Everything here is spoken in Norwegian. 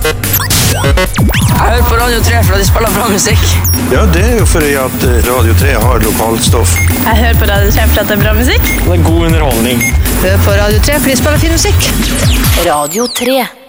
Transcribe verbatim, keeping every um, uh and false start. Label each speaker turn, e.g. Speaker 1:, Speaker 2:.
Speaker 1: Jeg hører på Radio tre for at de spiller bra musikk.
Speaker 2: Ja, det er jo fordi at Radio tre har lokalstoff.
Speaker 3: Jeg hører på Radio tre for at det er bra musikk.
Speaker 4: Det er god underholdning.
Speaker 5: Hør på Radio tre for de spiller fin musikk.
Speaker 6: Radio tre.